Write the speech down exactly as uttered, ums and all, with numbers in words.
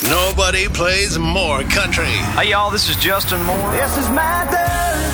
Nobody plays more country. Hey, y'all, this is Justin Moore. This is my third